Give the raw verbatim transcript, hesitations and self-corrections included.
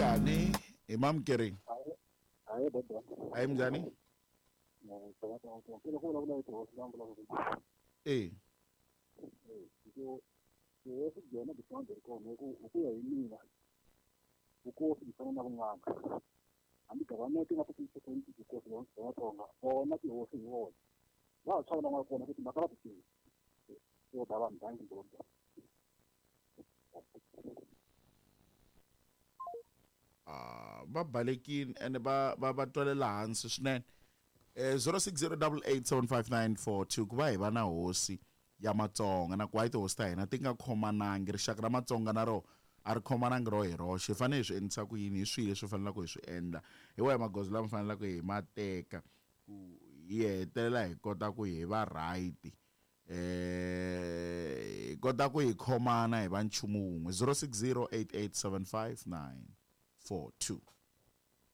njani Imam Kering hayi bodwa hayi mnjani eh yena bisonde khona ukuya yimina ukuthi ngifana nabunganga andigabane ngathi kuyisebenzi ukuthi yonke bona kuyothi yiwona wathona ngakhona ukuthi makarathi yo baba mntangi ndonto ah babalekini ene ba batwalela hansi swinene eh zero six zero eight eight seven five nine four two ku va hi va na hosi ya Matsonga na kwaito hosi ta hina ti nga khomanangi rixaka ra Matsonga na ro a ri khomanangi ro hi roxe hi fanele hi swi endlisa ku yini hi swihi leswi faneleke hi swi endla hi wahi magoza lama faneleke hi mateka ku hi hetelela hi kota ku hi va right eh kota ku hi khomana hi va nchumu wun'we zero six zero eight eight seven five nine four two